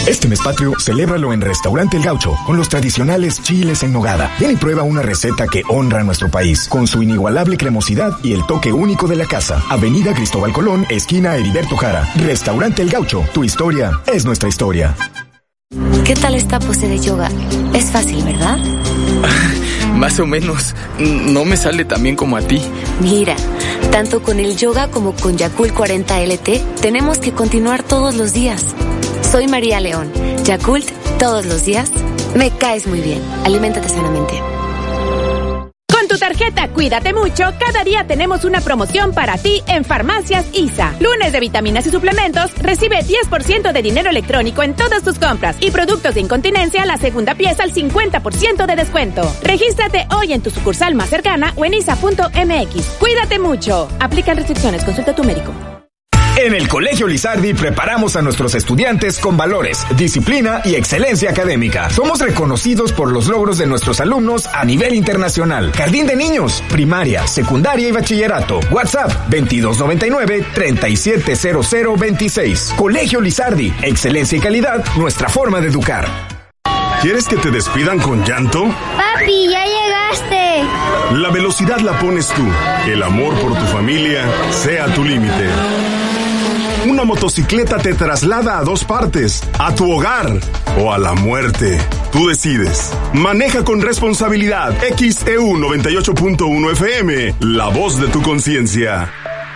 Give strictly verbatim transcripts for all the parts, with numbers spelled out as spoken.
Este mes patrio, celébralo en Restaurante El Gaucho, con los tradicionales chiles en nogada. Ven y prueba una receta que honra a nuestro país, con su inigualable cremosidad y el toque único de la casa. Avenida Cristóbal Colón, esquina Heriberto Jara. Restaurante El Gaucho, tu historia es nuestra historia. ¿Qué tal esta pose de yoga? Es fácil, ¿verdad? Más o menos. No me sale tan bien como a ti. Mira, tanto con el yoga como con Yakult cuarenta L T, tenemos que continuar todos los días. Soy María León. Yakult, todos los días. Me caes muy bien. Aliméntate sanamente. Con tu tarjeta Cuídate Mucho, cada día tenemos una promoción para ti en Farmacias I S A. Lunes de vitaminas y suplementos, recibe diez por ciento de dinero electrónico en todas tus compras. Y productos de incontinencia, la segunda pieza al cincuenta por ciento de descuento. Regístrate hoy en tu sucursal más cercana o en isa punto m x. Cuídate Mucho. Aplican restricciones. Consulta a tu médico. En el Colegio Lizardi preparamos a nuestros estudiantes con valores, disciplina y excelencia académica. Somos reconocidos por los logros de nuestros alumnos a nivel internacional. Jardín de niños, primaria, secundaria y bachillerato. WhatsApp veintidós noventa y nueve, treinta y siete cero cero veintiséis. Colegio Lizardi, excelencia y calidad, nuestra forma de educar. ¿Quieres que te despidan con llanto? Papi, ya llegaste. La velocidad la pones tú. El amor por tu familia sea tu límite. Una motocicleta te traslada a dos partes, a tu hogar o a la muerte. Tú decides. Maneja con responsabilidad. X E U noventa y ocho punto uno F M, la voz de tu conciencia.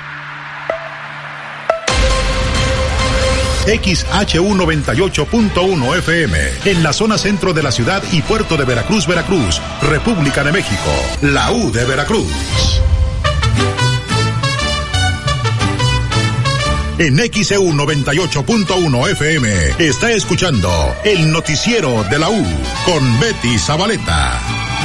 X H U noventa y ocho punto uno F M, en la zona centro de la ciudad y puerto de Veracruz, Veracruz, República de México, la U de Veracruz. En X E U noventa y ocho punto uno F M está escuchando el noticiero de la U con Betty Zabaleta.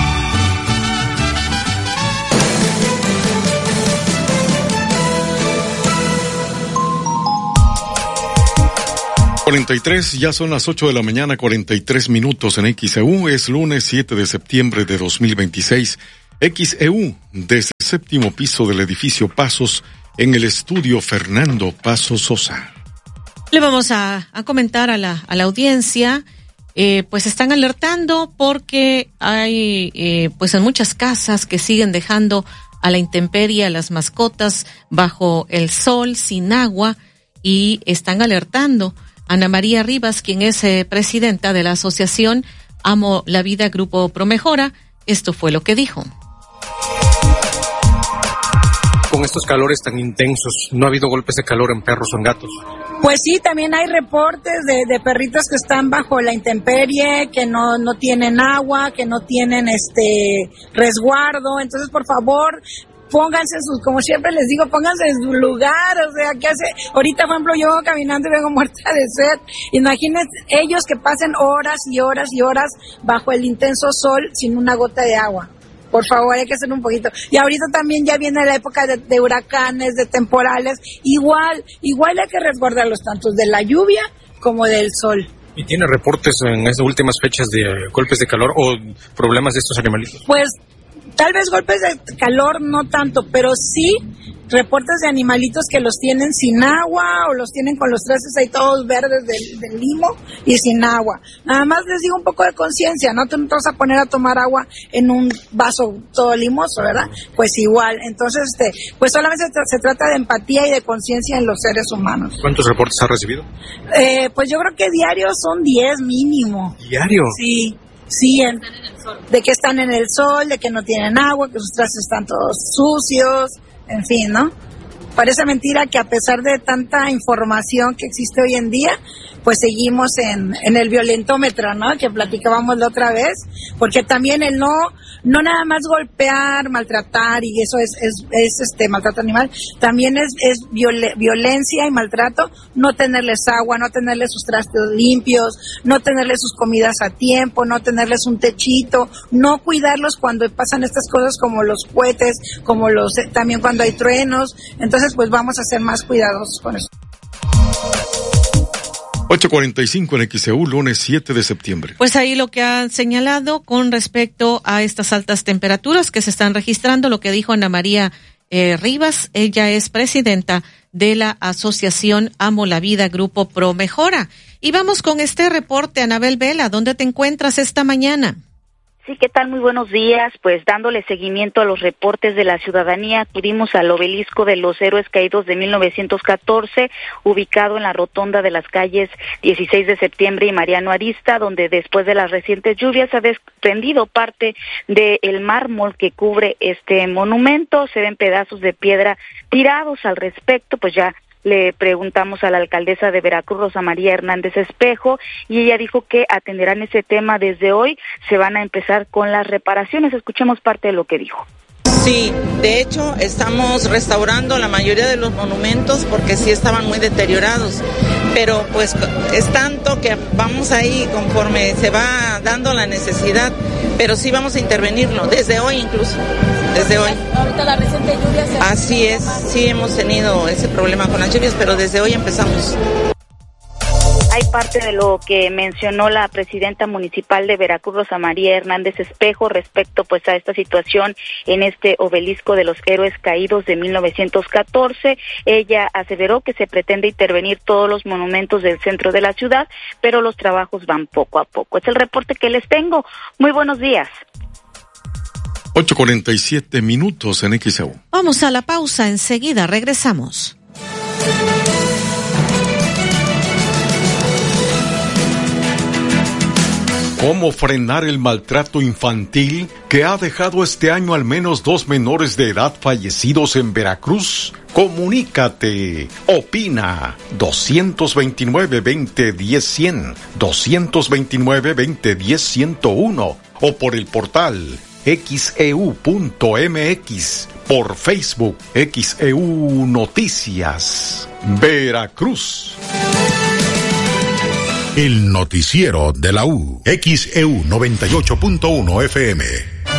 cuarenta y tres, ya son las ocho de la mañana, cuarenta y tres minutos en X E U. Es lunes siete de septiembre de dos mil veintiséis. X E U, desde el séptimo piso del edificio Pasos, en el estudio Fernando Paso Sosa. Le vamos a, a comentar a la, a la audiencia, eh, pues están alertando porque hay, eh, pues en muchas casas que siguen dejando a la intemperie a las mascotas bajo el sol, sin agua, y están alertando. Ana María Rivas, quien es eh, presidenta de la asociación Amo la Vida Grupo Promejora, esto fue lo que dijo. Con estos calores tan intensos, ¿no ha habido golpes de calor en perros o en gatos? Pues sí, también hay reportes de, de perritos que están bajo la intemperie, que no, no tienen agua, que no tienen este resguardo. Entonces, por favor, pónganse en sus, como siempre les digo, pónganse en su lugar. O sea, ¿qué hace? Ahorita, por ejemplo, yo caminando y vengo muerta de sed. Imagínense ellos que pasen horas y horas y horas bajo el intenso sol sin una gota de agua. Por favor, hay que hacer un poquito. Y ahorita también ya viene la época de, de huracanes, de temporales. Igual, igual hay que resguardarlos tanto de la lluvia como del sol. ¿Y tiene reportes en estas últimas fechas de golpes de calor o problemas de estos animalitos? Pues tal vez golpes de calor no tanto, pero sí reportes de animalitos que los tienen sin agua o los tienen con los trastes ahí todos verdes del, del limo y sin agua. Nada más les digo un poco de conciencia, no te vas a poner a tomar agua en un vaso todo limoso, ¿verdad? Pues igual, entonces este, pues solamente se, tra- se trata de empatía y de conciencia en los seres humanos. ¿Cuántos reportes ha recibido? Eh, pues yo creo que diarios son diez mínimo. ¿Diario? Sí. Sí, en, de que están en el sol, de que no tienen agua, que sus trastes están todos sucios, en fin, ¿no? Parece mentira que a pesar de tanta información que existe hoy en día, pues seguimos en, en el violentómetro, ¿no? Que platicábamos la otra vez, porque también el no, no nada más golpear, maltratar, y eso es, es, es este maltrato animal, también es, es viol- violencia y maltrato, no tenerles agua, no tenerles sus trastes limpios, no tenerles sus comidas a tiempo, no tenerles un techito, no cuidarlos cuando pasan estas cosas como los cohetes, como los, también cuando hay truenos. Entonces pues vamos a ser más cuidadosos con eso. ocho cuarenta y cinco en X E U, lunes siete de septiembre. Pues ahí lo que han señalado con respecto a estas altas temperaturas que se están registrando, lo que dijo Ana María eh, Rivas, ella es presidenta de la Asociación Amo la Vida Grupo Pro Mejora. Y vamos con este reporte, Anabel Vela, ¿dónde te encuentras esta mañana? Sí, ¿qué tal? Muy buenos días. Pues dándole seguimiento a los reportes de la ciudadanía, acudimos al obelisco de los héroes caídos de mil novecientos catorce, ubicado en la rotonda de las calles dieciséis de septiembre y Mariano Arista, donde después de las recientes lluvias se ha desprendido parte del mármol que cubre este monumento. Se ven pedazos de piedra tirados. Al respecto, pues ya le preguntamos a la alcaldesa de Veracruz, Rosa María Hernández Espejo, y ella dijo que atenderán ese tema desde hoy. Se van a empezar con las reparaciones. Escuchemos parte de lo que dijo. Sí, de hecho estamos restaurando la mayoría de los monumentos porque sí estaban muy deteriorados, pero pues es tanto que vamos ahí conforme se va dando la necesidad, pero sí vamos a intervenirlo, desde hoy incluso, desde hoy. Ahorita la reciente lluvia se... Así es, sí hemos tenido ese problema con las lluvias, pero desde hoy empezamos. Hay parte de lo que mencionó la presidenta municipal de Veracruz, Rosa María Hernández Espejo, respecto pues a esta situación en este obelisco de los héroes caídos de mil novecientos catorce. Ella aseveró que se pretende intervenir todos los monumentos del centro de la ciudad, pero los trabajos van poco a poco. Es el reporte que les tengo. Muy buenos días. ocho cuarenta y siete minutos en X E U. Vamos a la pausa, enseguida regresamos. ¿Cómo frenar el maltrato infantil que ha dejado este año al menos dos menores de edad fallecidos en Veracruz? Comunícate, opina, dos dos nueve, veinte, diez, cien, dos dos nueve, veinte, diez, ciento uno o por el portal x e u punto m x, por Facebook X E U Noticias, Veracruz. El noticiero de la U, X E U noventa y ocho punto uno F M.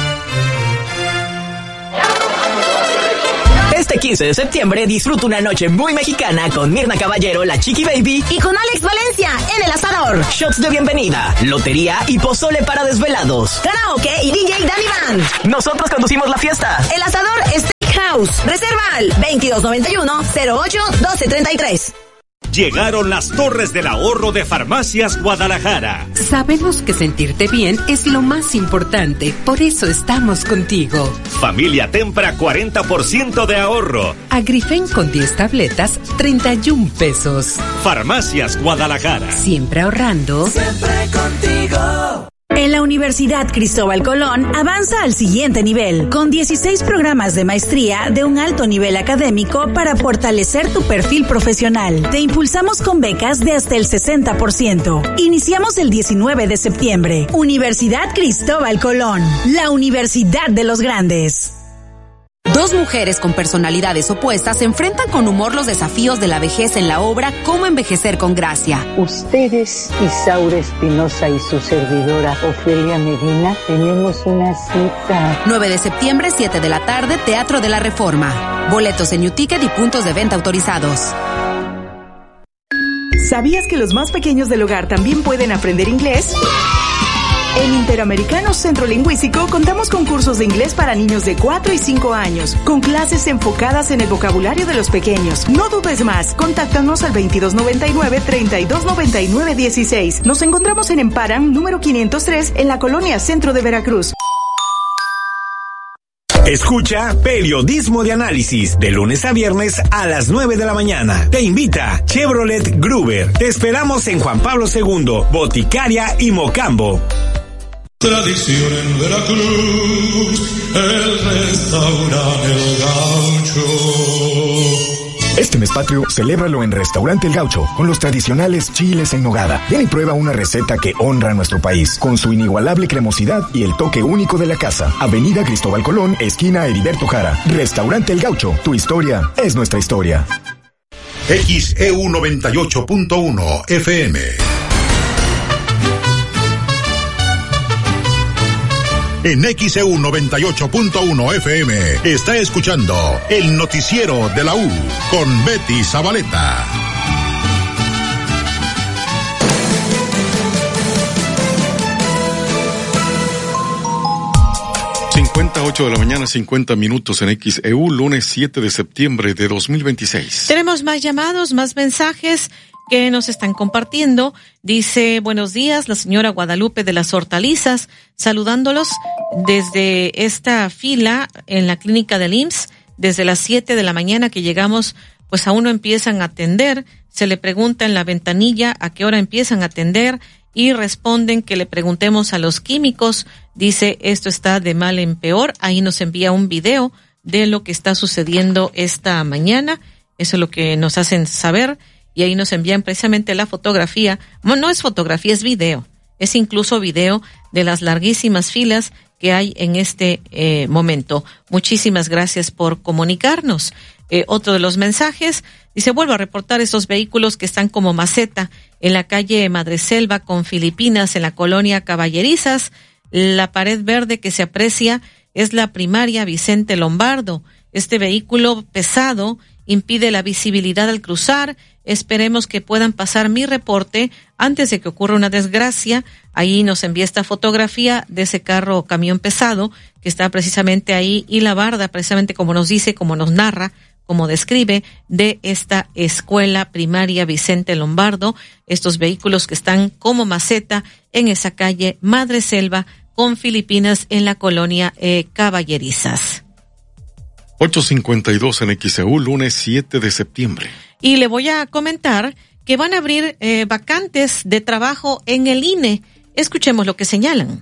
Este quince de septiembre disfruta una noche muy mexicana con Mirna Caballero, la Chiqui Baby y con Alex Valencia en El Asador. Shots de bienvenida, lotería y pozole para desvelados. Karaoke y D J Danny Band. Nosotros conducimos la fiesta. El Asador Steakhouse. Reserva al veintidós noventa y uno, cero ocho, doce treinta y tres. Llegaron las Torres del Ahorro de Farmacias Guadalajara. Sabemos que sentirte bien es lo más importante, por eso estamos contigo. Familia Tempra, cuarenta por ciento de ahorro. Agrifen con diez tabletas, treinta y un pesos. Farmacias Guadalajara. Siempre ahorrando. Siempre contigo. En la Universidad Cristóbal Colón avanza al siguiente nivel, con dieciséis programas de maestría de un alto nivel académico para fortalecer tu perfil profesional. Te impulsamos con becas de hasta el sesenta por ciento. Iniciamos el diecinueve de septiembre. Universidad Cristóbal Colón, la Universidad de los Grandes. Dos mujeres con personalidades opuestas se enfrentan con humor los desafíos de la vejez en la obra Cómo envejecer con gracia. Ustedes, Isaura Espinosa y su servidora Ofelia Medina, tenemos una cita. nueve de septiembre, siete de la tarde, Teatro de la Reforma. Boletos en UTicket y puntos de venta autorizados. ¿Sabías que los más pequeños del hogar también pueden aprender inglés? En Interamericano Centro Lingüístico contamos con cursos de inglés para niños de cuatro y cinco años, con clases enfocadas en el vocabulario de los pequeños. No dudes más, contáctanos al veintidós noventa y nueve, treinta y dos noventa y nueve dieciséis. Nos encontramos en Emparan, número quinientos tres, en la colonia Centro de Veracruz. Escucha Periodismo de Análisis, de lunes a viernes a las nueve de la mañana. Te invita Chevrolet Gruber. Te esperamos en Juan Pablo segundo, Boticaria y Mocambo. Tradición en Veracruz, el restaurante El Gaucho. Este mes patrio, celébralo en Restaurante El Gaucho, con los tradicionales chiles en nogada. Ven y prueba una receta que honra a nuestro país, con su inigualable cremosidad y el toque único de la casa. Avenida Cristóbal Colón, esquina Heriberto Jara. Restaurante El Gaucho, tu historia es nuestra historia. X E U noventa y ocho punto uno F M. En X E U noventa y ocho punto uno F M está escuchando el noticiero de la U con Betty Zabaleta. cincuenta ocho de la mañana, cincuenta minutos en X E U, lunes siete de septiembre de dos mil veintiséis. Tenemos más llamados, más mensajes que nos están compartiendo. Dice, buenos días, la señora Guadalupe de las Hortalizas, saludándolos desde esta fila en la clínica del I M S S, desde las siete de la mañana que llegamos, pues aún no empiezan a atender. Se le pregunta en la ventanilla a qué hora empiezan a atender y responden que le preguntemos a los químicos. Dice, esto está de mal en peor. Ahí nos envía un video de lo que está sucediendo esta mañana. Eso es lo que nos hacen saber. Y ahí nos envían precisamente la fotografía. Bueno, no es fotografía, es video. Es incluso video de las larguísimas filas que hay en este eh, momento. Muchísimas gracias por comunicarnos. Eh, otro de los mensajes dice, vuelvo a reportar estos vehículos que están como maceta en la calle Madreselva con Filipinas en la colonia Caballerizas. La pared verde que se aprecia es la primaria Vicente Lombardo. Este vehículo pesado impide la visibilidad al cruzar. Esperemos que puedan pasar mi reporte antes de que ocurra una desgracia. Ahí nos envía esta fotografía de ese carro o camión pesado que está precisamente ahí y la barda, precisamente como nos dice, como nos narra, como describe, de esta escuela primaria Vicente Lombardo. Estos vehículos que están como maceta en esa calle Madreselva con Filipinas en la colonia eh, Caballerizas. ocho cincuenta y dos en X E U, lunes siete de septiembre. Y le voy a comentar que van a abrir eh, vacantes de trabajo en el I N E. Escuchemos lo que señalan.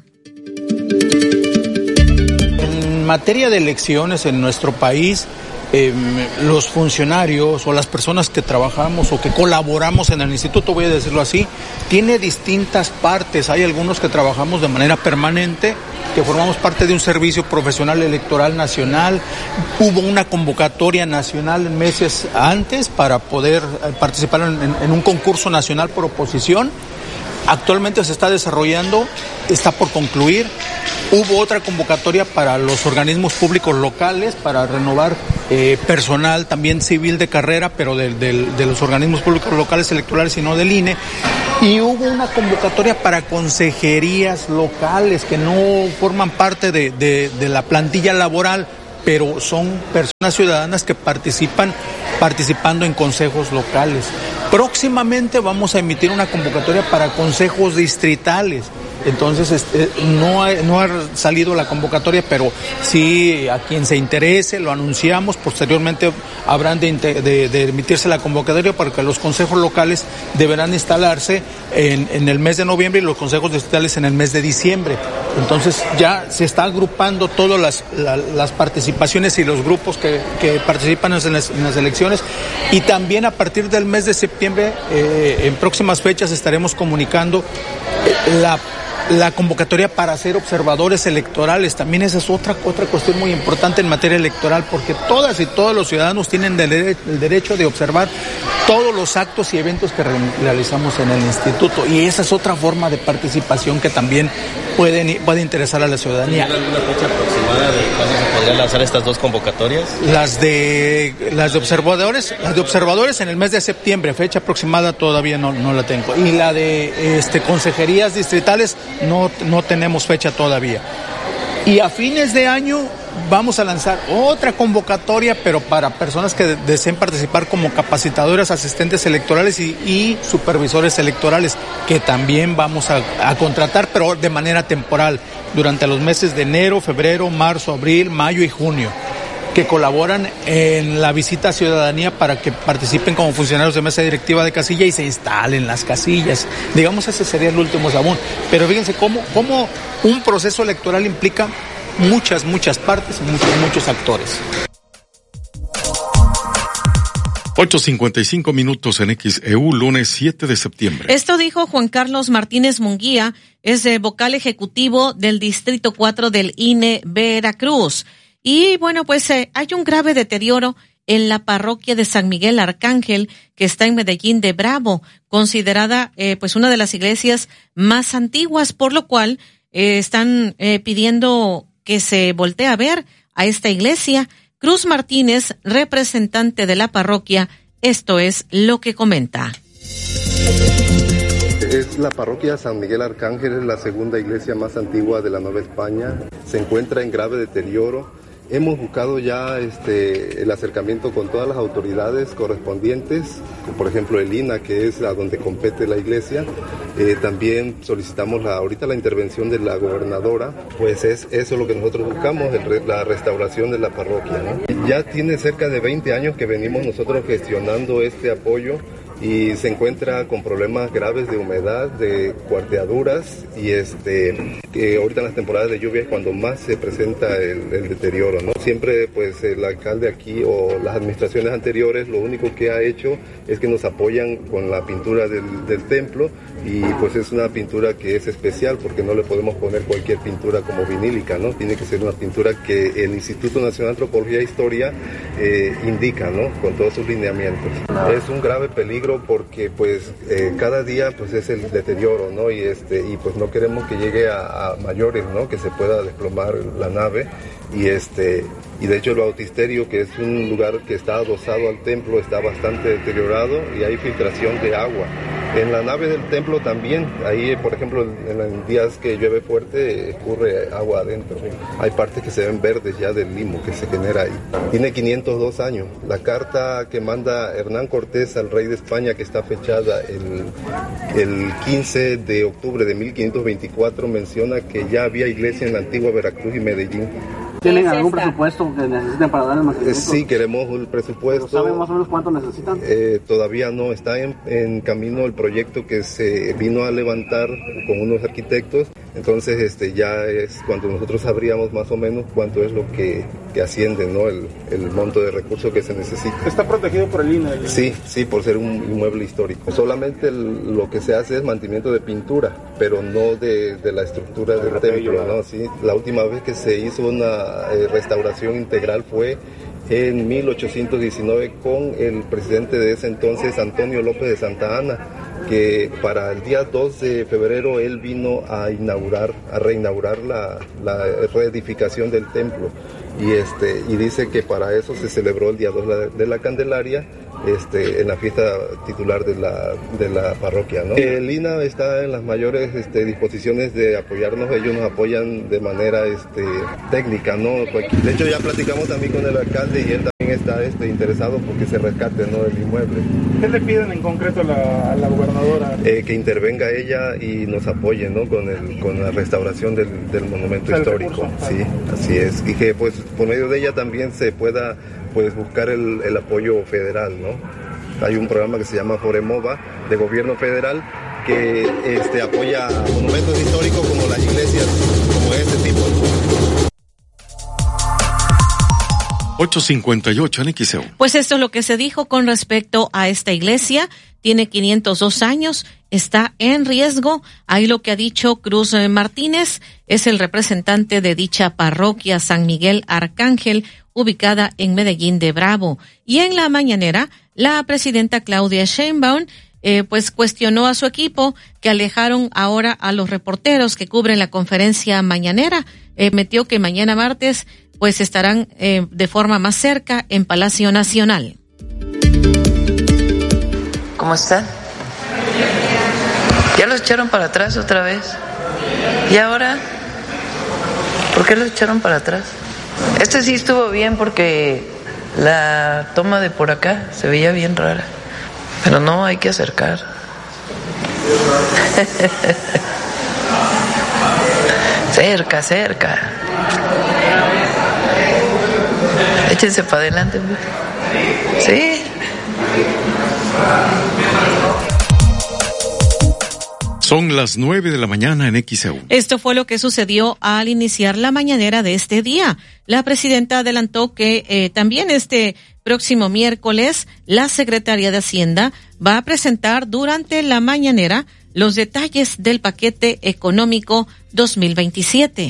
En materia de elecciones en nuestro país, eh, los funcionarios o las personas que trabajamos o que colaboramos en el instituto, voy a decirlo así, tiene distintas partes. Hay algunos que trabajamos de manera permanente, que formamos parte de un servicio profesional electoral nacional. Hubo una convocatoria nacional meses antes para poder participar en, en un concurso nacional por oposición. Actualmente se está desarrollando, está por concluir. Hubo otra convocatoria para los organismos públicos locales para renovar eh, personal también civil de carrera, pero de, de, de los organismos públicos locales electorales y no del I N E. Y hubo una convocatoria para consejerías locales que no forman parte de, de, de la plantilla laboral, pero son personas ciudadanas que participan participando en consejos locales. Próximamente vamos a emitir una convocatoria para consejos distritales. Entonces, este, no, ha, no ha salido la convocatoria, pero sí a quien se interese lo anunciamos. Posteriormente habrán de, de, de emitirse la convocatoria porque los consejos locales deberán instalarse en, en el mes de noviembre y los consejos distritales en el mes de diciembre. Entonces ya se está agrupando todas las, la, las participaciones y los grupos que, que participan en las, en las elecciones. Y también a partir del mes de septiembre, eh, en próximas fechas estaremos comunicando eh, la la convocatoria para ser observadores electorales. También esa es otra, otra cuestión muy importante en materia electoral, porque todas y todos los ciudadanos tienen el, el derecho de observar todos los actos y eventos que re- realizamos en el instituto, y esa es otra forma de participación que también pueden, puede interesar a la ciudadanía. ¿Tiene alguna fecha aproximada de cuándo se podrían lanzar estas dos convocatorias? Las de las de observadores, las de observadores en el mes de septiembre, fecha aproximada todavía no, no la tengo. Y la de este consejerías distritales no, no tenemos fecha todavía. Y a fines de año vamos a lanzar otra convocatoria, pero para personas que deseen participar como capacitadores, asistentes electorales y, y supervisores electorales, que también vamos a, a contratar, pero de manera temporal, durante los meses de enero, febrero, marzo, abril, mayo y junio, que colaboran en la visita a ciudadanía para que participen como funcionarios de mesa directiva de casilla y se instalen las casillas. Digamos, ese sería el último eslabón. Pero fíjense cómo, cómo un proceso electoral implica muchas, muchas partes y muchos, muchos actores. ocho cincuenta y cinco minutos en X E U, lunes siete de septiembre. Esto dijo Juan Carlos Martínez Munguía, es eh, vocal ejecutivo del Distrito cuatro del I N E Veracruz. Y bueno, pues eh, hay un grave deterioro en la parroquia de San Miguel Arcángel, que está en Medellín de Bravo, considerada eh, pues una de las iglesias más antiguas, por lo cual eh, están eh, pidiendo que se voltee a ver a esta iglesia. Cruz Martínez, representante de la parroquia, esto es lo que comenta. es la parroquia San Miguel Arcángel, es la segunda iglesia más antigua de la Nueva España. Se encuentra en grave deterioro. Hemos buscado ya este, el acercamiento con todas las autoridades correspondientes, por ejemplo el I N A, que es a donde compete la iglesia. Eh, también solicitamos la, ahorita la intervención de la gobernadora, pues es eso lo que nosotros buscamos, el, la restauración de la parroquia, ¿no? Ya tiene cerca de veinte años que venimos nosotros gestionando este apoyo y se encuentra con problemas graves de humedad, de cuarteaduras y este que ahorita en las temporadas de lluvia es cuando más se presenta el, el deterioro, ¿no? Siempre pues el alcalde aquí o las administraciones anteriores lo único que ha hecho es que nos apoyan con la pintura del, del templo y pues es una pintura que es especial porque no le podemos poner cualquier pintura como vinílica, ¿no? Tiene que ser una pintura que el Instituto Nacional de Antropología e Historia eh, indica, ¿no? Con todos sus lineamientos. Es un grave peligro porque pues eh, cada día pues es el deterioro, ¿no? Y este y pues no queremos que llegue a, a mayores, ¿no? Que se pueda desplomar la nave y este y de hecho el bautisterio, que es un lugar que está adosado al templo, está bastante deteriorado y hay filtración de agua. En la nave del templo también, ahí por ejemplo en los días que llueve fuerte escurre agua adentro. Hay partes que se ven verdes ya del limo que se genera ahí. Tiene quinientos dos años. La carta que manda Hernán Cortés al rey de España, que está fechada el, el quince de octubre de mil quinientos veinticuatro, menciona que ya había iglesia en la antigua Veracruz y Medellín. ¿Tienen algún presupuesto que necesiten para dar el mantenimiento? Sí, queremos un presupuesto. ¿Saben más o menos cuánto necesitan? Eh, todavía no, está en, en camino el proyecto que se vino a levantar con unos arquitectos, entonces este ya es cuando nosotros sabríamos más o menos cuánto es lo que, que asciende, ¿no? El, el monto de recursos que se necesita. ¿Está protegido por el I N A? El... Sí, sí, por ser un inmueble histórico. Solamente el, lo que se hace es mantenimiento de pintura, pero no de, de la estructura del de templo, ¿no? Sí, la última vez que se hizo una eh, restauración integral fue en mil ochocientos diecinueve con el presidente de ese entonces, Antonio López de Santa Anna, que para el día dos de febrero él vino a inaugurar, a reinaugurar la, la reedificación del templo y este y dice que para eso se celebró el día dos de la, de la Candelaria este en la fiesta titular de la de la parroquia, ¿no? El I N A está en las mayores este, disposiciones de apoyarnos. Ellos nos apoyan de manera este técnica, ¿no? De hecho ya platicamos también con el alcalde y él también está este interesado porque se rescate, ¿no? El inmueble. ¿Qué le piden en concreto a la, a la gobernadora? Eh, que intervenga ella y nos apoye, ¿no? Con el con la restauración del, del monumento el histórico. Recurso. Sí, así es. Y que pues por medio de ella también se pueda pues buscar el, el apoyo federal, ¿no? Hay un programa que se llama Foremova de gobierno federal que este apoya monumentos históricos como las iglesias, como este tipo. ocho cincuenta y ocho en X E U. Pues esto es lo que se dijo con respecto a esta iglesia. Tiene quinientos dos años, está en riesgo. Ahí lo que ha dicho Cruz Martínez, es el representante de dicha parroquia San Miguel Arcángel, ubicada en Medellín de Bravo. Y en la mañanera, la presidenta Claudia Sheinbaum eh, pues cuestionó a su equipo que alejaron ahora a los reporteros que cubren la conferencia mañanera. Eh, metió que mañana martes pues estarán eh, de forma más cerca en Palacio Nacional. ¿Cómo están? ¿Ya los echaron para atrás otra vez? ¿Y ahora? ¿Por qué los echaron para atrás? Este sí estuvo bien porque la toma de por acá se veía bien rara. Pero no, hay que acercar. Cerca, cerca. Échense para adelante. Sí. Son las nueve de la mañana en X E U. Esto fue lo que sucedió al iniciar la mañanera de este día. La presidenta adelantó que eh, también este próximo miércoles la Secretaría de Hacienda va a presentar durante la mañanera los detalles del paquete económico dos mil veintisiete.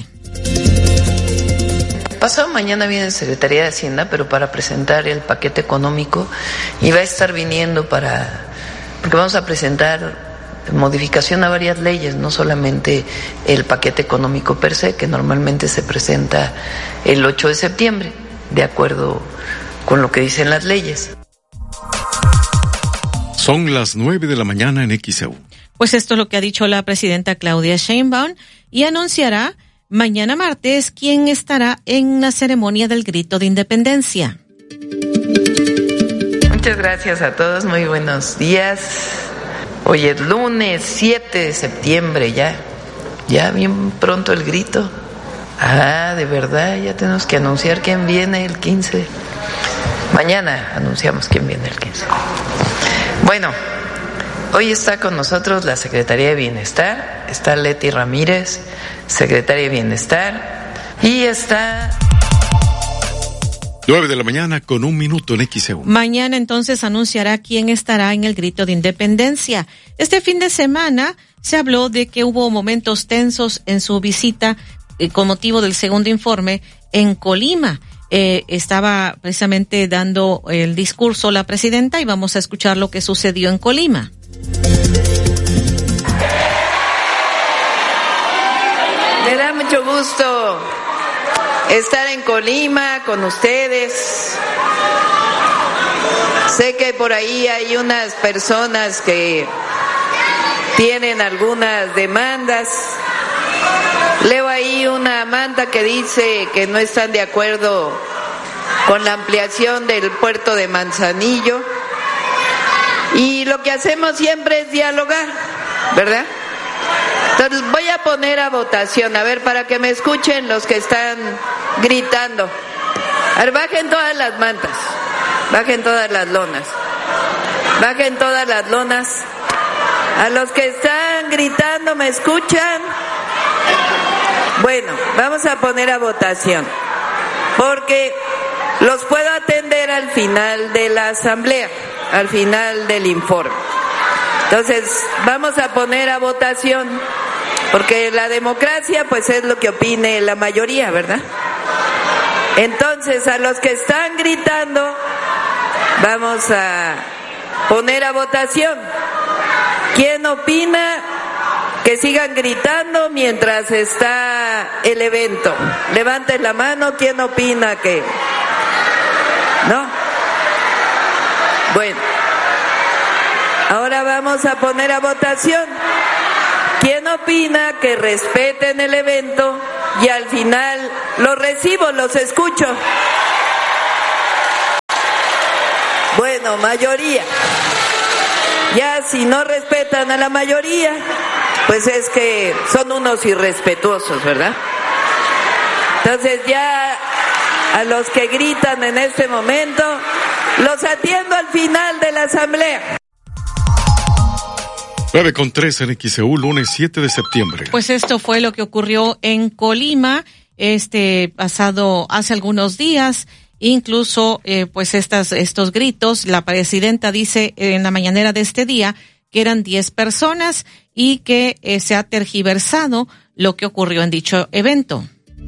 Pasado mañana viene Secretaría de Hacienda, pero para presentar el paquete económico, y va a estar viniendo para, porque vamos a presentar modificación a varias leyes, no solamente el paquete económico per se, que normalmente se presenta el ocho de septiembre, de acuerdo con lo que dicen las leyes. Son las nueve de la mañana en X E U. Pues esto es lo que ha dicho la presidenta Claudia Sheinbaum y anunciará mañana martes quién estará en la ceremonia del grito de independencia. Muchas gracias a todos, muy buenos días. Hoy es lunes siete de septiembre, ya, ya bien pronto el grito. Ah, de verdad, ya tenemos que anunciar quién viene el quince. Mañana anunciamos quién viene el quince. Bueno, hoy está con nosotros la Secretaría de Bienestar, está Leti Ramírez, Secretaria de Bienestar, y está... Nueve de la mañana con un minuto en X E U. Mañana entonces anunciará quién estará en el grito de independencia. Este fin de semana se habló de que hubo momentos tensos en su visita eh, con motivo del segundo informe en Colima. Eh, estaba precisamente dando el discurso la presidenta y vamos a escuchar lo que sucedió en Colima. Me da mucho gusto estar en Colima con ustedes. Sé que por ahí hay unas personas que tienen algunas demandas. Leo ahí una manta que dice que no están de acuerdo con la ampliación del puerto de Manzanillo. Y lo que hacemos siempre es dialogar, ¿verdad? Entonces voy a poner a votación, a ver, para que me escuchen los que están gritando. A ver, bajen todas las mantas, bajen todas las lonas, bajen todas las lonas. A los que están gritando, ¿me escuchan? Bueno, vamos a poner a votación, porque los puedo atender al final de la asamblea, al final del informe. Entonces, vamos a poner a votación, porque la democracia pues es lo que opine la mayoría, ¿verdad? Entonces, a los que están gritando, vamos a poner a votación. ¿Quién opina que sigan gritando mientras está el evento? Levanten la mano, ¿quién opina que...? ¿No? Bueno. Ahora vamos a poner a votación. ¿Quién opina que respeten el evento y al final los recibo, los escucho? Bueno, mayoría. Ya si no respetan a la mayoría, pues es que son unos irrespetuosos, ¿verdad? Entonces ya a los que gritan en este momento, los atiendo al final de la asamblea. nueve con tres en X E U, lunes siete de septiembre. Pues esto fue lo que ocurrió en Colima este pasado hace algunos días. Incluso, eh, pues estas, estos gritos, la presidenta dice en la mañanera de este día que eran diez personas y que eh, se ha tergiversado lo que ocurrió en dicho evento.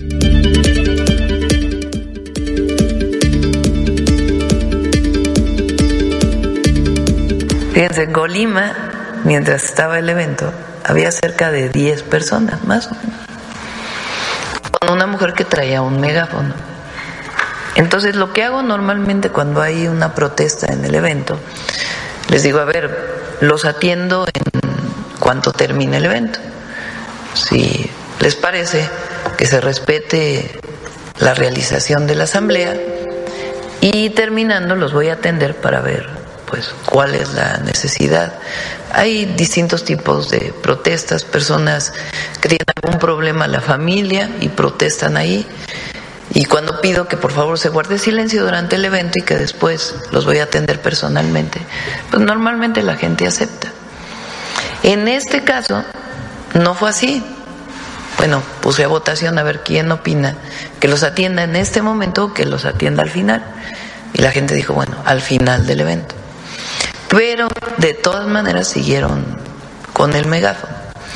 Fíjense, en Colima, mientras estaba el evento, había cerca de diez personas, más o menos, con una mujer que traía un megáfono. Entonces, lo que hago normalmente cuando hay una protesta en el evento, les digo, a ver, los atiendo en cuanto termine el evento. Si les parece que se respete la realización de la asamblea, y terminando los voy a atender para ver pues cuál es la necesidad. Hay distintos tipos de protestas, personas que tienen algún problema en la familia y protestan ahí, y cuando pido que por favor se guarde silencio durante el evento y que después los voy a atender personalmente, pues normalmente la gente acepta. En este caso no fue así. Bueno, puse a votación a ver quién opina que los atienda en este momento o que los atienda al final, y la gente dijo, bueno, al final del evento. Pero de todas maneras siguieron con el megáfono.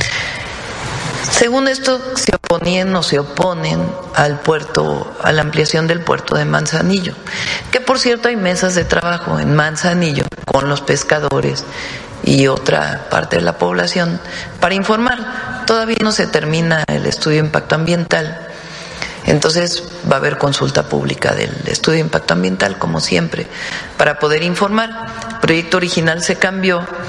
Según esto, se oponían o se oponen al puerto, a la ampliación del puerto de Manzanillo, que por cierto hay mesas de trabajo en Manzanillo con los pescadores y otra parte de la población para informar. Todavía no se termina el estudio de impacto ambiental, entonces va a haber consulta pública del estudio de impacto ambiental, como siempre, para poder informar. El proyecto original se cambió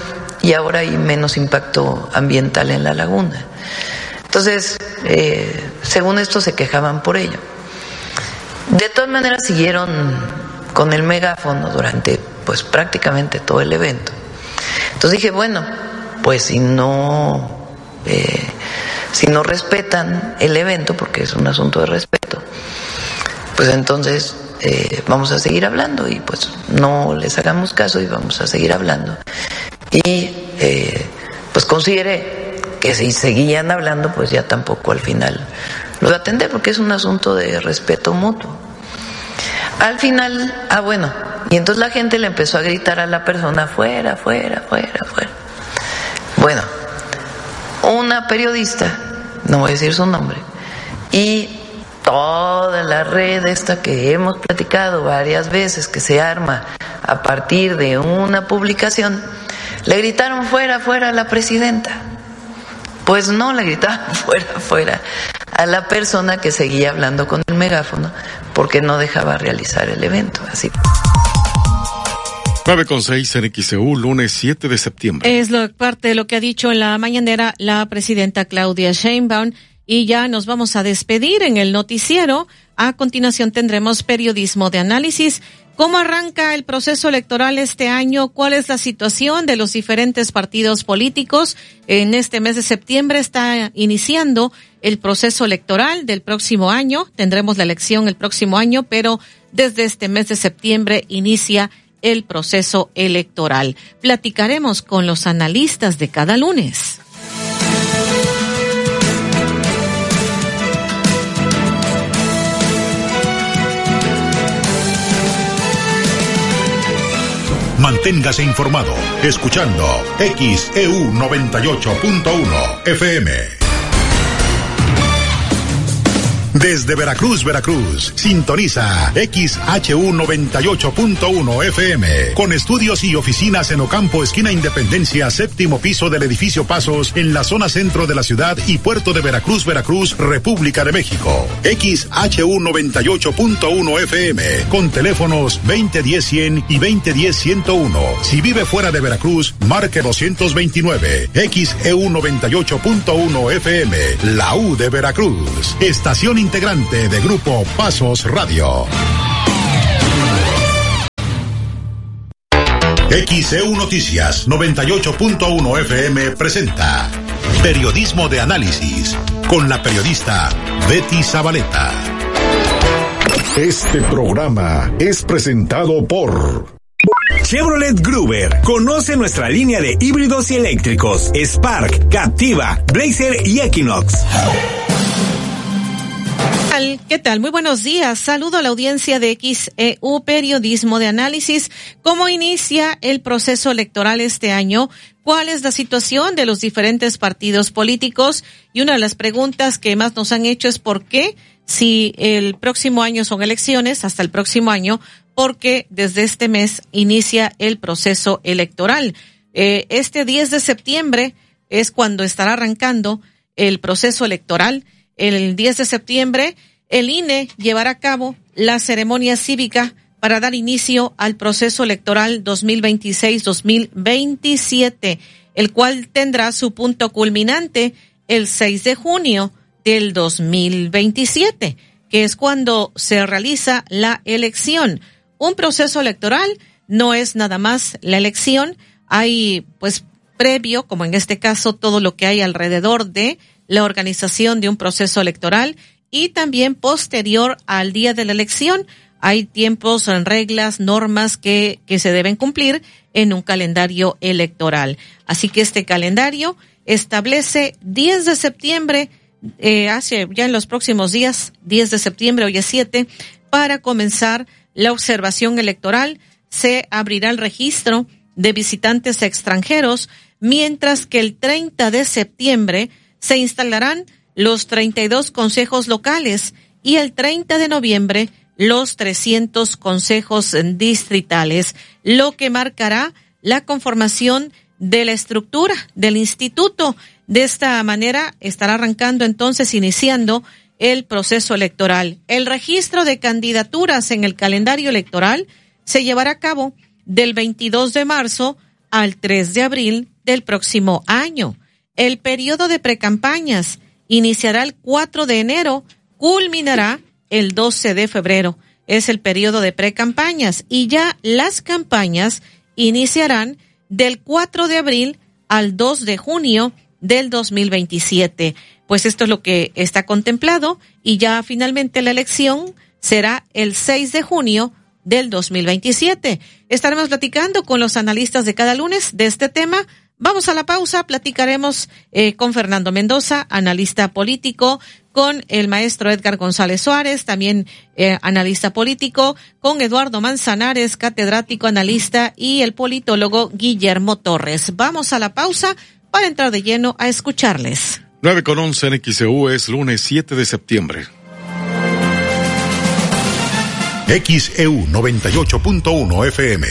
y ahora hay menos impacto ambiental en la laguna. Entonces, eh, según esto se quejaban por ello. De todas maneras siguieron con el megáfono durante pues prácticamente todo el evento. Entonces dije, bueno, pues si no eh, si no respetan el evento, porque es un asunto de respeto, pues entonces eh, vamos a seguir hablando y pues no les hagamos caso y vamos a seguir hablando. Y eh, pues consideré que si seguían hablando, pues ya tampoco al final lo iba a atender, porque es un asunto de respeto mutuo. Al final, ah bueno, y entonces la gente le empezó a gritar a la persona, fuera, fuera, fuera, fuera. Bueno, una periodista, no voy a decir su nombre, y toda la red esta que hemos platicado varias veces, que se arma a partir de una publicación, le gritaron fuera, fuera a la presidenta. Pues no, le gritaban fuera, fuera a la persona que seguía hablando con el megáfono porque no dejaba realizar el evento. Así. nueve con seis en X E U, lunes siete de septiembre. Es lo, parte de lo que ha dicho en la mañanera la presidenta Claudia Sheinbaum. Y ya nos vamos a despedir en el noticiero. A continuación tendremos periodismo de análisis. ¿Cómo arranca el proceso electoral este año? ¿Cuál es la situación de los diferentes partidos políticos? En este mes de septiembre está iniciando el proceso electoral del próximo año. Tendremos la elección el próximo año, pero desde este mes de septiembre inicia el proceso electoral. Platicaremos con los analistas de cada lunes. Manténgase informado escuchando X E U noventa y ocho punto uno F M. Desde Veracruz, Veracruz, sintoniza X H U noventa y ocho punto uno F M, con estudios y oficinas en Ocampo, esquina Independencia, séptimo piso del edificio Pasos, en la zona centro de la ciudad y puerto de Veracruz, Veracruz, República de México. X H U noventa y ocho punto uno F M, con teléfonos veinte diez cien y veinte diez ciento uno. Si vive fuera de Veracruz, marque doscientos veintinueve. X E U noventa y ocho punto uno F M, la U de Veracruz. Estación integrante de Grupo Pasos Radio. X E U Noticias noventa y ocho punto uno F M presenta Periodismo de Análisis con la periodista Betty Zabaleta. Este programa es presentado por Chevrolet Gruber. Conoce nuestra línea de híbridos y eléctricos: Spark, Captiva, Blazer y Equinox. ¿Qué tal? Muy buenos días. Saludo a la audiencia de X E U Periodismo de Análisis. ¿Cómo inicia el proceso electoral este año? ¿Cuál es la situación de los diferentes partidos políticos? Y una de las preguntas que más nos han hecho es ¿por qué? Si el próximo año son elecciones, hasta el próximo año, porque desde este mes inicia el proceso electoral. Eh, este diez de septiembre es cuando estará arrancando el proceso electoral. El diez de septiembre, el I N E llevará a cabo la ceremonia cívica para dar inicio al proceso electoral dos mil veintiséis dos mil veintisiete, el cual tendrá su punto culminante el seis de junio del dos mil veintisiete, que es cuando se realiza la elección. Un proceso electoral no es nada más la elección, hay pues previo, como en este caso, todo lo que hay alrededor de la organización de un proceso electoral y también posterior al día de la elección. Hay tiempos, reglas, normas que, que se deben cumplir en un calendario electoral. Así que este calendario establece diez de septiembre, eh, hace ya en los próximos días, diez de septiembre, hoy es siete, para comenzar la observación electoral. Se abrirá el registro de visitantes extranjeros, mientras que el treinta de septiembre se instalarán los treinta y dos consejos locales y el treinta de noviembre los trescientos consejos distritales, lo que marcará la conformación de la estructura del instituto. De esta manera estará arrancando entonces, iniciando el proceso electoral. El registro de candidaturas en el calendario electoral se llevará a cabo del veintidós de marzo al tres de abril del próximo año. El periodo de precampañas iniciará el cuatro de enero, culminará el doce de febrero. Es el periodo de precampañas y ya las campañas iniciarán del cuatro de abril al dos de junio del dos mil veintisiete. Pues esto es lo que está contemplado y ya finalmente la elección será el seis de junio del dos mil veintisiete. Estaremos platicando con los analistas de cada lunes de este tema. Vamos a la pausa, platicaremos eh, con Fernando Mendoza, analista político, con el maestro Edgar González Suárez, también eh, analista político, con Eduardo Manzanares, catedrático, analista, y el politólogo Guillermo Torres. Vamos a la pausa para entrar de lleno a escucharles. nueve con once en X E U, es lunes siete de septiembre. X E U noventa y ocho punto uno F M.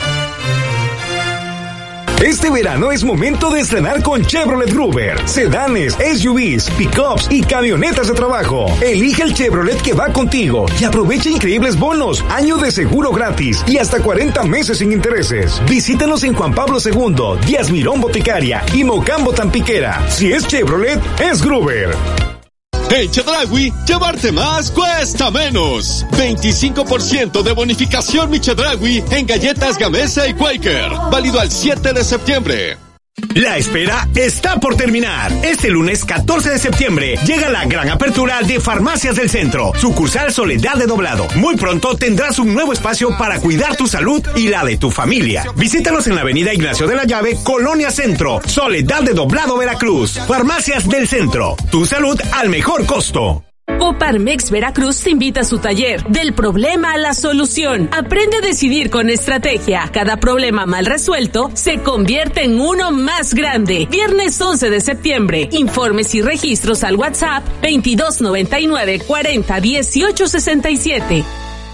Este verano es momento de estrenar con Chevrolet Gruber. Sedanes, S U Vs, pickups y camionetas de trabajo. Elige el Chevrolet que va contigo y aprovecha increíbles bonos, año de seguro gratis y hasta cuarenta meses sin intereses. Visítanos en Juan Pablo segundo, Díaz Mirón Boticaria y Mocambo Tampiquera. Si es Chevrolet, es Gruber. En Chedraui, llevarte más cuesta menos. veinticinco por ciento de bonificación Mi Chedraui en galletas Gamesa y Quaker. Válido al siete de septiembre. La espera está por terminar. Este lunes catorce de septiembre llega la gran apertura de Farmacias del Centro, sucursal Soledad de Doblado. Muy pronto tendrás un nuevo espacio para cuidar tu salud y la de tu familia. Visítanos en la avenida Ignacio de la Llave, Colonia Centro, Soledad de Doblado, Veracruz. Farmacias del Centro, tu salud al mejor costo. Coparmex Veracruz te invita a su taller Del problema a la solución. Aprende a decidir con estrategia. Cada problema mal resuelto se convierte en uno más grande. Viernes once de septiembre. Informes y registros al WhatsApp veintidós noventa y nueve cuarenta dieciocho sesenta y siete.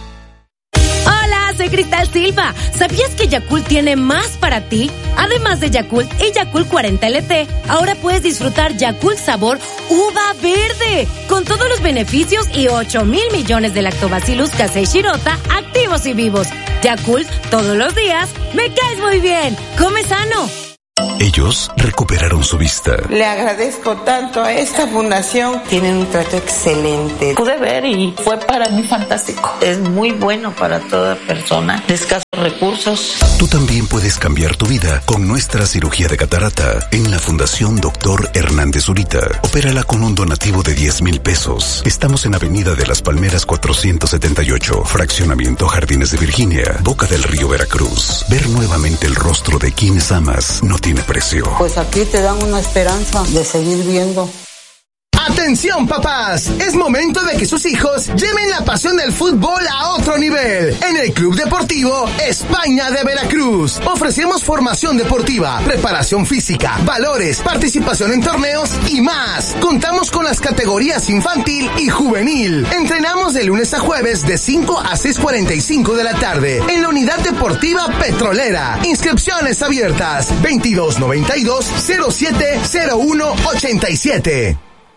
Hola, soy Cristal Silva. ¿Sabías que Yakult tiene más para ti? Además de Yakult y Yakult cuarenta L T, ahora puedes disfrutar Yakult sabor uva verde, con todos los beneficios y ocho mil millones de Lactobacillus casei shirota activos y vivos. Yakult, todos los días, me caes muy bien. Come sano. Ellos recuperaron su vista. Le agradezco tanto a esta fundación. Tienen un trato excelente. Pude ver y fue para mí fantástico. Es muy bueno para toda persona de escasos recursos. Tú también puedes cambiar tu vida con nuestra cirugía de catarata en la Fundación Doctor Hernández Zurita. Opérala con un donativo de diez mil pesos. Estamos en Avenida de las Palmeras cuatrocientos setenta y ocho, Fraccionamiento Jardines de Virginia, Boca del Río, Veracruz. Ver nuevamente el rostro de quienes amas no tiene precio. Pues aquí te dan una esperanza de seguir viendo. ¡Atención, papás! Es momento de que sus hijos lleven la pasión del fútbol a otro nivel. En el Club Deportivo España de Veracruz ofrecemos formación deportiva, preparación física, valores, participación en torneos y más. Contamos con las categorías infantil y juvenil. Entrenamos de lunes a jueves de cinco a seis cuarenta y cinco de la tarde en la Unidad Deportiva Petrolera. Inscripciones abiertas veintidós noventa y dos cero siete cero uno ochenta y siete.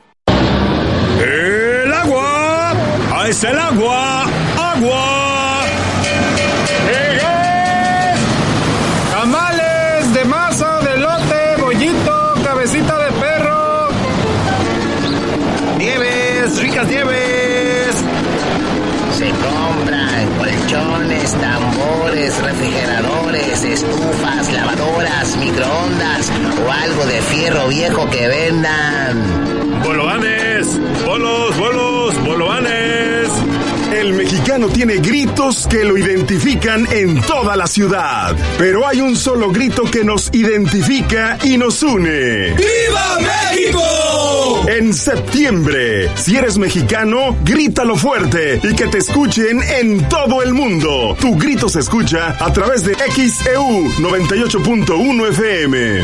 ¡El agua! ¡Ah, es el agua! ¡Agua! ¡Llegué! Tamales de masa, de elote, bollito, cabecita de perro. ¡Nieves! ¡Ricas nieves! Se compran colchones, tambores, refrigeradores, estufas, lavadoras, microondas o algo de fierro viejo que vendan. ¡Boloanes! ¡Bolos, bolos, boloanes! El mexicano tiene gritos que lo identifican en toda la ciudad, pero hay un solo grito que nos identifica y nos une. ¡Viva México! En septiembre, si eres mexicano, grítalo fuerte y que te escuchen en todo el mundo. Tu grito se escucha a través de X E U noventa y ocho punto uno F M.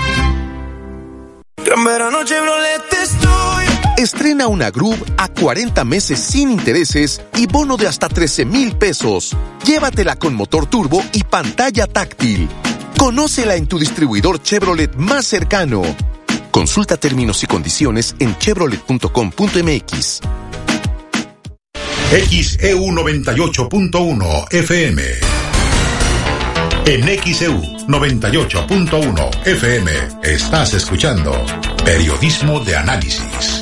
En verano Chevrolet estoy. Estrena una Groove a cuarenta meses sin intereses y bono de hasta trece mil pesos. Llévatela con motor turbo y pantalla táctil. Conócela en tu distribuidor Chevrolet más cercano. Consulta términos y condiciones en chevrolet punto com punto m x. X E U noventa y ocho punto uno F M. En X E U noventa y ocho punto uno F M. Estás escuchando Periodismo de Análisis.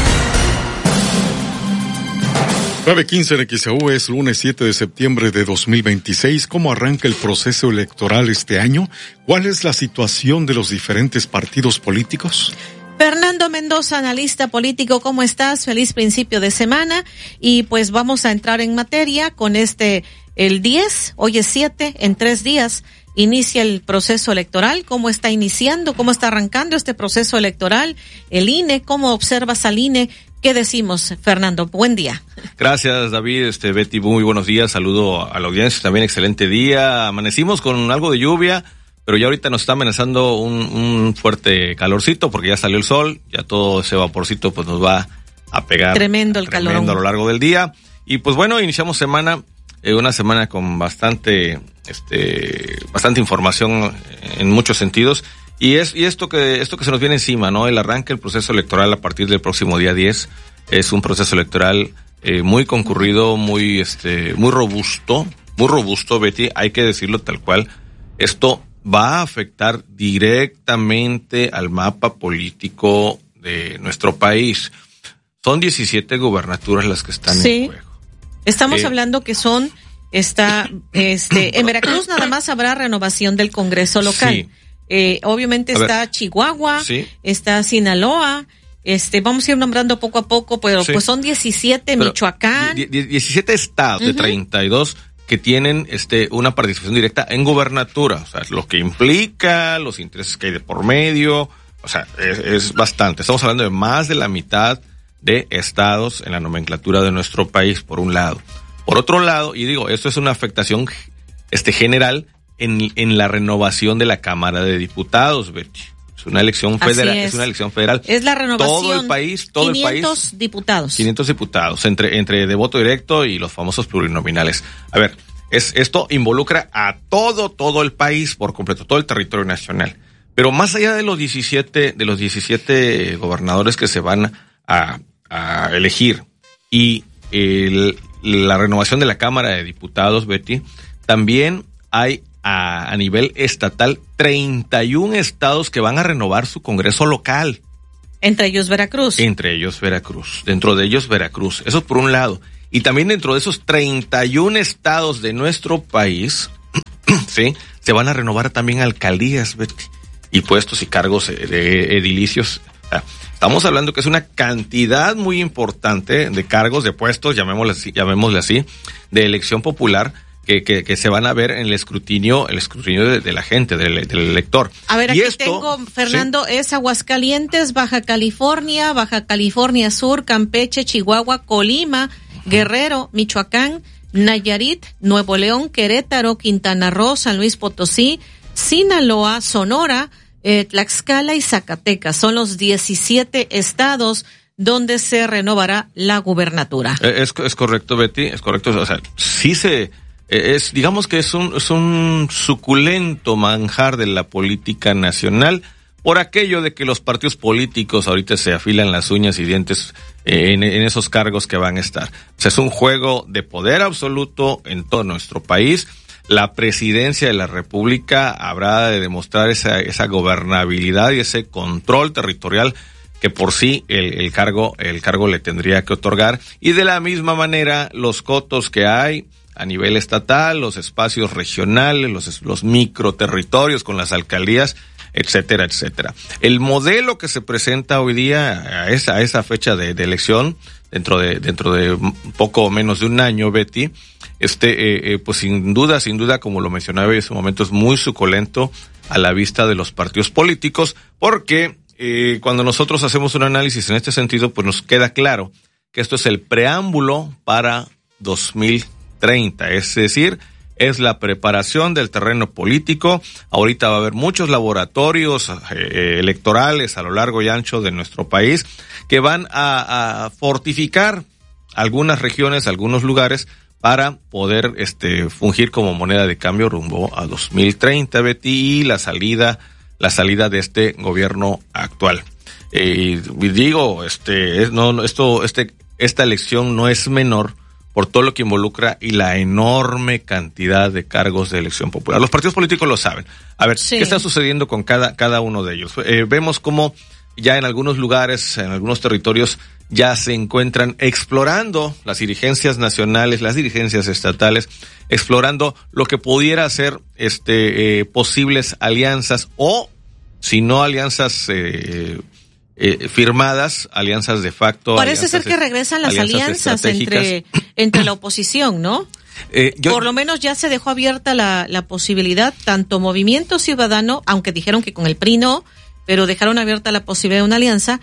nueve quince en X E U, es lunes siete de septiembre de dos mil veintiséis. ¿Cómo arranca el proceso electoral este año? ¿Cuál es la situación de los diferentes partidos políticos? Fernando Mendoza, analista político, ¿cómo estás? Feliz principio de semana. Y pues vamos a entrar en materia con este, el diez, hoy es siete, en tres días inicia el proceso electoral. ¿Cómo está iniciando? ¿Cómo está arrancando este proceso electoral? El I N E, ¿cómo observas al I N E? ¿Qué decimos, Fernando? Buen día. Gracias, David. Este, Betty, muy buenos días. Saludo a la audiencia. También excelente día. Amanecimos con algo de lluvia, pero ya ahorita nos está amenazando un, un fuerte calorcito porque ya salió el sol. Ya todo ese vaporcito pues nos va a pegar. Tremendo el calor. Tremendo a lo largo del día. Y pues bueno, iniciamos semana, eh, una semana con bastante, este, bastante información en muchos sentidos. Y es y esto que esto que se nos viene encima, ¿no? El arranque del proceso electoral a partir del próximo día diez es un proceso electoral eh, muy concurrido, muy este muy robusto, muy robusto, Betty, hay que decirlo tal cual. Esto va a afectar directamente al mapa político de nuestro país. Son diecisiete gubernaturas las que están sí. en juego. Estamos eh, hablando que son está este en Veracruz nada más habrá renovación del Congreso local. Sí. Eh, obviamente a está ver. Chihuahua, Sí. está Sinaloa, este, vamos a ir nombrando poco a poco, pero Sí. pues son diecisiete, Pero Michoacán. die- die- diecisiete estados de Ujú. treinta y dos que tienen este una participación directa en gubernatura, o sea, lo que implica los intereses que hay de por medio, o sea, es, es bastante. Estamos hablando de más de la mitad de estados en la nomenclatura de nuestro país, por un lado. Por otro lado, y digo, esto es una afectación este general en, en la renovación de la Cámara de Diputados, Betty. Es una elección federal, Así es. es. una elección federal. Es la renovación. Todo el país, todo el país. quinientos diputados. quinientos diputados, entre, entre de voto directo y los famosos plurinominales. A ver, es, esto involucra a todo, todo el país por completo, todo el territorio nacional. Pero más allá de los diecisiete, de los diecisiete gobernadores que se van a, a elegir y el, la renovación de la Cámara de Diputados, Betty, también hay a, a nivel estatal treinta y un estados que van a renovar su Congreso local. Entre ellos Veracruz. Entre ellos Veracruz. Dentro de ellos Veracruz. Eso por un lado. Y también dentro de esos treinta y un estados de nuestro país, sí, se van a renovar también alcaldías, Betty, y puestos y cargos de edilicios. Estamos hablando que es una cantidad muy importante de cargos, de puestos, llamémosle así, llamémosle así, de elección popular, que, que, que se van a ver en el escrutinio, el escrutinio de, de la gente, del, del elector. A ver, y aquí esto, tengo, Fernando, ¿sí? Es Aguascalientes, Baja California, Baja California Sur, Campeche, Chihuahua, Colima, Guerrero, Michoacán, Nayarit, Nuevo León, Querétaro, Quintana Roo, San Luis Potosí, Sinaloa, Sonora, eh, Tlaxcala y Zacatecas. Son los diecisiete estados donde se renovará la gubernatura. Es, es correcto, Betty, es correcto. O sea, sí se... Es, digamos que es un, es un suculento manjar de la política nacional por aquello de que los partidos políticos ahorita se afilan las uñas y dientes en, en esos cargos que van a estar. O sea, es un juego de poder absoluto en todo nuestro país. La presidencia de la República habrá de demostrar esa, esa gobernabilidad y ese control territorial que por sí el, el cargo, el cargo le tendría que otorgar. Y de la misma manera, los cotos que hay a nivel estatal, los espacios regionales, los, los microterritorios con las alcaldías, etcétera, etcétera. El modelo que se presenta hoy día a esa, a esa fecha de, de elección, dentro de, dentro de un poco menos de un año, Betty, este, eh, eh, pues sin duda, sin duda, como lo mencionaba en ese momento, es muy suculento a la vista de los partidos políticos, porque eh, cuando nosotros hacemos un análisis en este sentido, pues nos queda claro que esto es el preámbulo para dos mil treinta, es decir, es la preparación del terreno político. Ahorita va a haber muchos laboratorios eh, electorales a lo largo y ancho de nuestro país que van a, a fortificar algunas regiones, algunos lugares para poder este fungir como moneda de cambio rumbo a dos mil treinta, Betty, y la salida la salida de este gobierno actual. Eh, y digo, este no esto este esta elección no es menor, por todo lo que involucra y la enorme cantidad de cargos de elección popular. Los partidos políticos lo saben. A ver, sí. ¿Qué está sucediendo con cada, cada uno de ellos? Eh, vemos cómo ya en algunos lugares, en algunos territorios, ya se encuentran explorando las dirigencias nacionales, las dirigencias estatales, explorando lo que pudiera ser este eh, posibles alianzas o, si no alianzas eh, eh, firmadas, alianzas de facto. Parece ser que regresan las alianzas, alianzas entre, entre la oposición, ¿no? Eh, yo, Por lo menos ya se dejó abierta la, la posibilidad, tanto Movimiento Ciudadano, aunque dijeron que con el P R I no, pero dejaron abierta la posibilidad de una alianza.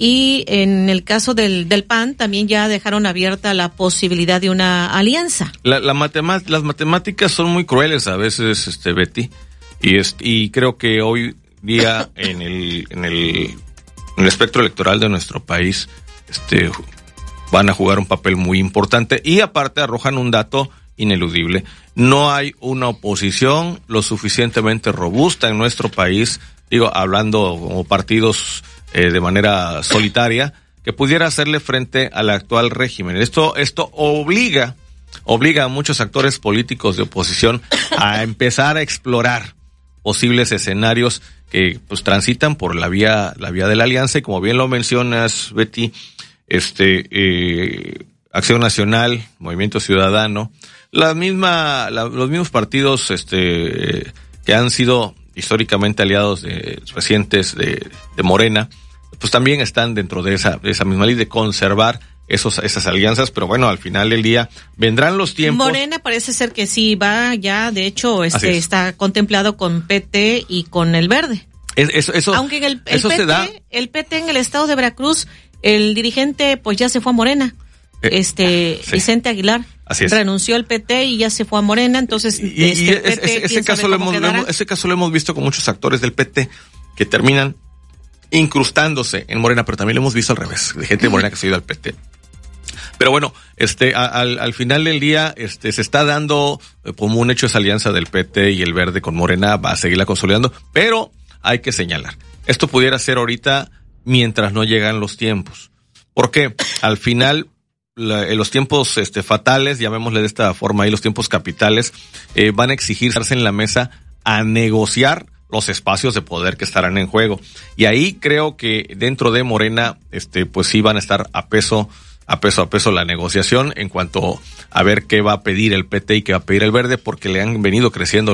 Y en el caso del, del P A N también ya dejaron abierta la posibilidad de una alianza. La, la matemat- las matemáticas son muy crueles a veces, este Betty, y, es, y creo que hoy día en el, en el, en el espectro electoral de nuestro país, este, van a jugar un papel muy importante y aparte arrojan un dato ineludible. No hay una oposición lo suficientemente robusta en nuestro país, digo, hablando como partidos Eh, de manera solitaria, que pudiera hacerle frente al actual régimen. Esto, esto obliga, obliga a muchos actores políticos de oposición a empezar a explorar posibles escenarios que pues transitan por la vía, la vía de la alianza, y como bien lo mencionas, Betty, este, eh, Acción Nacional, Movimiento Ciudadano, la misma, la, los mismos partidos, este, que han sido históricamente aliados de, recientes de, de Morena, pues también están dentro de esa, de esa misma ley de conservar esos, esas alianzas, pero bueno, al final del día vendrán los tiempos. Morena parece ser que sí va ya, de hecho, este está contemplado con P T y con el Verde. Es, eso, eso, Aunque en el, el eso P T, se da. El P T en el estado de Veracruz, el dirigente pues ya se fue a Morena. Este, sí. Vicente Aguilar. Así es. Renunció al P T y ya se fue a Morena, entonces y, este, y el P T, ese, ese caso lo hemos, lo hemos, ese caso lo hemos visto con muchos actores del P T que terminan incrustándose en Morena, pero también lo hemos visto al revés, de gente de Morena que se ha ido al P T. Pero bueno, este, a, al, al final del día, este, se está dando como un hecho esa alianza del P T y el Verde con Morena, va a seguirla consolidando, pero hay que señalar, esto pudiera ser ahorita mientras no llegan los tiempos. ¿Por qué? Al final, La, los tiempos este, fatales, llamémosle de esta forma ahí, los tiempos capitales, eh, van a exigirse en la mesa a negociar los espacios de poder que estarán en juego. Y ahí creo que dentro de Morena, este, pues sí van a estar a peso, a peso a peso la negociación en cuanto a ver qué va a pedir el P T y qué va a pedir el Verde, porque le han venido creciendo